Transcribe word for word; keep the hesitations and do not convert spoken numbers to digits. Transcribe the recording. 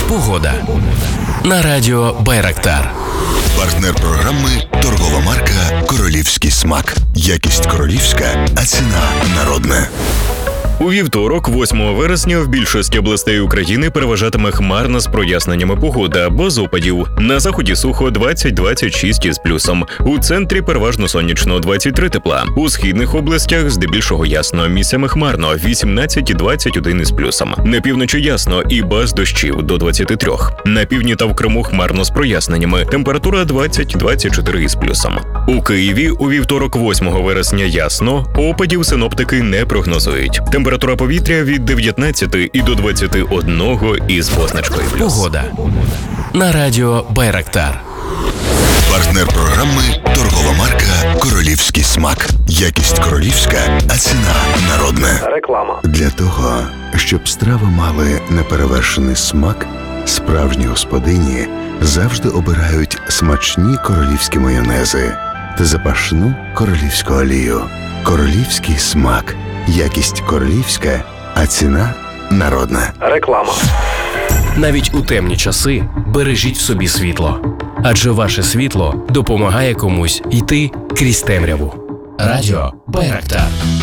Погода на радіо Байрактар. Партнер програми – торгова марка «Королівський смак». Якість королівська, а ціна народна. У вівторок, восьмого вересня, в більшості областей України переважатиме хмарна з проясненнями погода, без опадів. На заході сухо двадцять - двадцять шість із плюсом. У центрі переважно сонячно двадцять три тепла. У східних областях здебільшого ясно, місцями хмарно вісімнадцять - двадцять один із плюсом. На півночі ясно і без дощів до двадцяти трьох. На півдні та в Криму хмарно з проясненнями. Температура двадцять - двадцять чотири із плюсом. У Києві у вівторок, восьмого вересня ясно, опадів синоптики не прогнозують. Температура повітря від дев'ятнадцяти і до двадцяти одного із позначкою плюс. Погода на радіо Байрактар. Партнер програми – торгова марка «Королівський смак». Якість королівська, а ціна народна. Реклама. Для того, щоб страви мали неперевершений смак, справжні господині завжди обирають смачні королівські майонези та запашну королівську олію. Королівський смак. Якість королівська, а ціна народна. Реклама. Навіть у темні часи бережіть в собі світло. Адже ваше світло допомагає комусь йти крізь темряву. Радіо Байрактар.